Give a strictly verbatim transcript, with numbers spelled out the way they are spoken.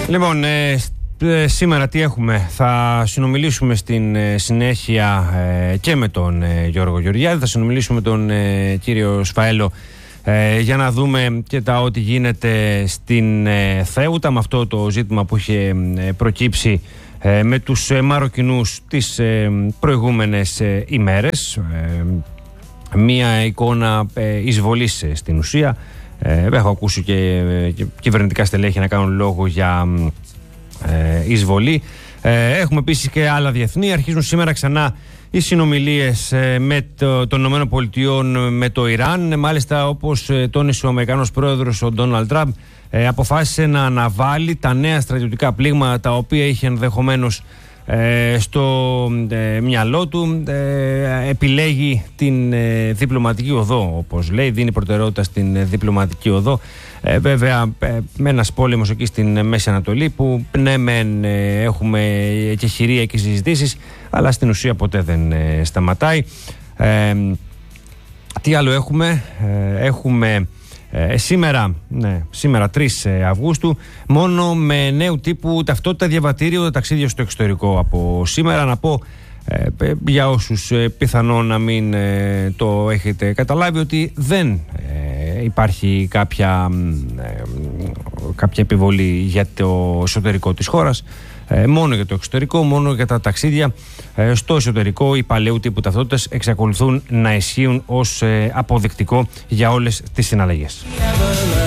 Λοιπόν, ε, ε, σήμερα τι έχουμε? Θα συνομιλήσουμε στην ε, συνέχεια ε, και με τον ε, Γιώργο Γεωργιάδη. Θα συνομιλήσουμε με τον ε, κύριο Σφαέλο ε, για να δούμε και τα ό,τι γίνεται στην ε, Θέουτα, με αυτό το ζήτημα που είχε ε, προκύψει ε, με τους ε, Μαροκινούς τις ε, προηγούμενες ε, ημέρες. Ε, μία εικόνα ε, εισβολής ε, στην ουσία. Ε, έχω ακούσει και, ε, και κυβερνητικά στελέχη να κάνουν λόγο για ε, εισβολή. Ε, έχουμε επίσης και άλλα διεθνή. Αρχίζουν σήμερα ξανά οι συνομιλίες ε, με το, των ΗΠΑ με το Ιράν. Ε, μάλιστα, όπως ε, τόνισε ο Αμερικανός πρόεδρος ο Ντόναλντ Τραμπ, ε, αποφάσισε να αναβάλει τα νέα στρατιωτικά πλήγματα τα οποία είχε ενδεχομένως Ε, στο ε, μυαλό του. ε, επιλέγει την ε, διπλωματική οδό, όπως λέει, δίνει προτεραιότητα στην ε, διπλωματική οδό. ε, βέβαια ε, με ένας πόλεμος εκεί στην Μέση Ανατολή που ναι μεν ε, έχουμε και χειρία και συζητήσεις, αλλά στην ουσία ποτέ δεν ε, σταματάει. ε, τι άλλο έχουμε? ε, έχουμε Ε, σήμερα, ναι, σήμερα τρεις Αυγούστου, μόνο με νέου τύπου ταυτότητα διαβατήριο ταξίδια στο εξωτερικό από σήμερα. Να πω ε, για όσους ε, πιθανόν να μην ε, το έχετε καταλάβει, ότι δεν ε, υπάρχει κάποια, ε, κάποια επιβολή για το εσωτερικό της χώρας. Ε, μόνο για το εξωτερικό, μόνο για τα ταξίδια ε, στο εσωτερικό. Οι παλαιού τύπου ταυτότητες εξακολουθούν να ισχύουν ως ε, αποδεικτικό για όλες τις συναλλαγές.